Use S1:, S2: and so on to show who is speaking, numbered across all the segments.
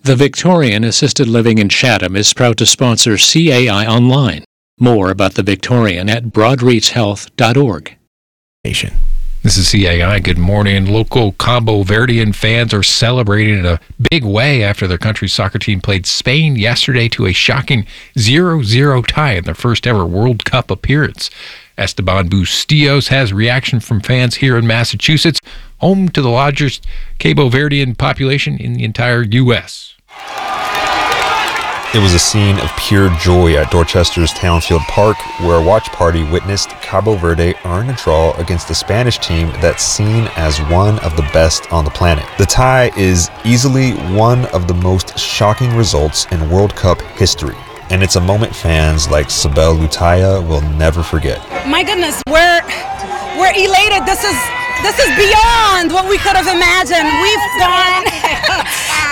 S1: The Victorian Assisted Living in Chatham is proud to sponsor CAI Online. More about the Victorian at broadreachhealth.org.
S2: This is CAI. Good morning. Local Cabo Verdean fans are celebrating in a big way after their country's soccer team played Spain yesterday to a shocking 0-0 tie in their first ever World Cup appearance. Esteban Bustillos has reaction from fans here in Massachusetts, home to the largest Cabo Verdean population in the entire U.S.
S3: It was a scene of pure joy at Dorchester's Townfield Park, where a watch party witnessed Cabo Verde earn a draw against the Spanish team that's seen as one of the best on the planet. The tie is easily one of the most shocking results in World Cup history, and it's a moment fans like Sibel Lutaya will never forget.
S4: My goodness, we're elated. This is beyond what we could have imagined. We've gone.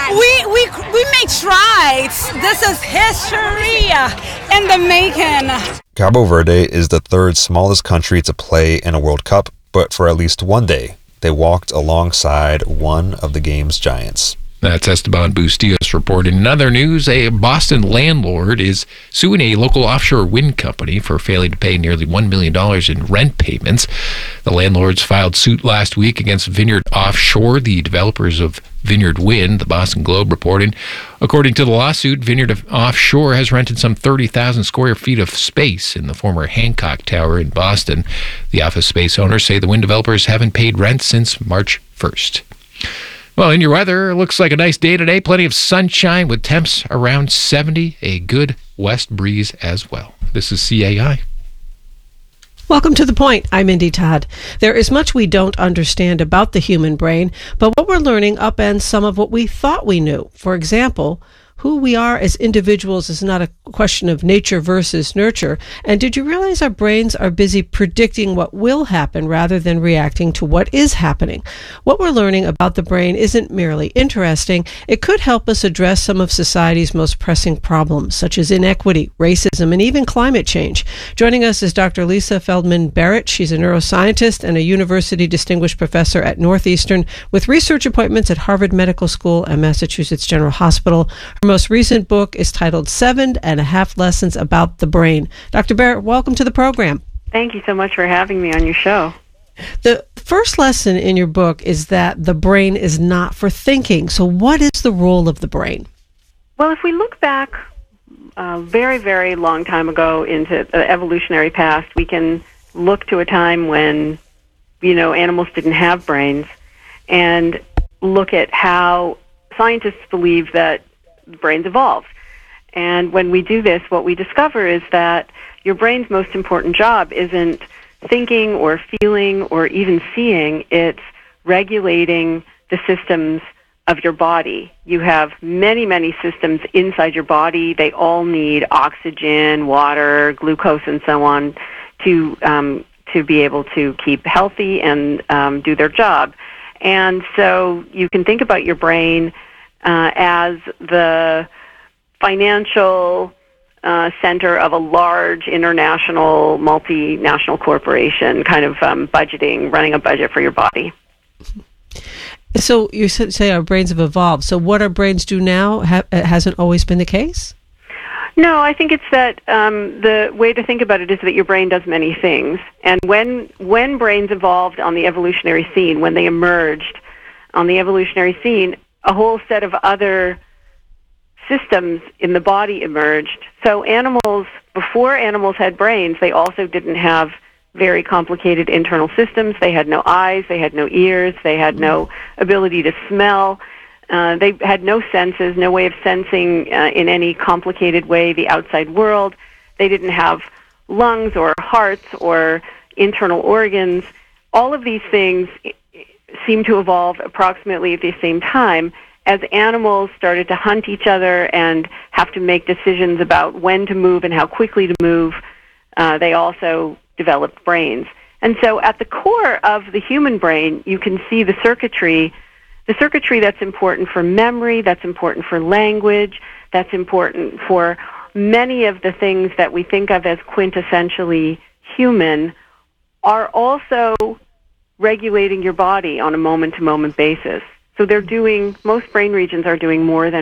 S4: We made strides. This is history in the making.
S3: Cabo Verde is the third smallest country to play in a World Cup, but for at least one day, they walked alongside one of the game's giants.
S2: That's Esteban Bustillos reporting. In other news, a Boston landlord is suing a local offshore wind company for failing to pay nearly $1 million in rent payments. The landlords filed suit last week against Vineyard Offshore, the developers of Vineyard Wind, the Boston Globe reporting. According to the lawsuit, Vineyard Offshore has rented some 30,000 square feet of space in the former Hancock Tower in Boston. The office space owners say the wind developers haven't paid rent since March 1st. Well, in your weather, it looks like a nice day today. Plenty of sunshine with temps around 70. A good west breeze as well. This is CAI.
S5: Welcome to The Point. I'm Indy Todd. There is much we don't understand about the human brain, but what we're learning upends some of what we thought we knew. For example, who we are as individuals is not a question of nature versus nurture. And did you realize our brains are busy predicting what will happen rather than reacting to what is happening? What we're learning about the brain isn't merely interesting. It could help us address some of society's most pressing problems, such as inequity, racism, and even climate change. Joining us is Dr. Lisa Feldman Barrett. She's a neuroscientist and a university distinguished professor at Northeastern with research appointments at Harvard Medical School and Massachusetts General Hospital. Her most recent book is titled 7.5 Lessons About the Brain. Dr. Barrett, welcome to the program.
S6: Thank you so much for having me on your show.
S5: The first lesson in your book is that the brain is not for thinking. So what is the role of the brain?
S6: Well, if we look back a very, very long time ago into the evolutionary past, we can look to a time when, animals didn't have brains and look at how scientists believe that brains evolved. And when we do this, what we discover is that your brain's most important job isn't thinking or feeling or even seeing. It's regulating the systems of your body. You have many, many systems inside your body. They all need oxygen, water, glucose, and so on to be able to keep healthy and do their job. And so you can think about your brain as the financial center of a large international, multinational corporation, kind of running a budget for your body.
S5: So you say our brains have evolved. So what our brains do now hasn't always been the case?
S6: No, I think it's that the way to think about it is that your brain does many things. And when brains evolved on the evolutionary scene, when they emerged on the evolutionary scene, a whole set of other systems in the body emerged. So before animals had brains, they also didn't have very complicated internal systems. They had no eyes, they had no ears, they had no ability to smell. They had no senses, no way of sensing in any complicated way the outside world. They didn't have lungs or hearts or internal organs. All of these things seem to evolve approximately at the same time as animals started to hunt each other and have to make decisions about when to move and how quickly to move. They also developed brains. And so at the core of the human brain, you can see the circuitry that's important for memory, that's important for language, that's important for many of the things that we think of as quintessentially human, are also regulating your body on a moment-to-moment basis. So most brain regions are doing more than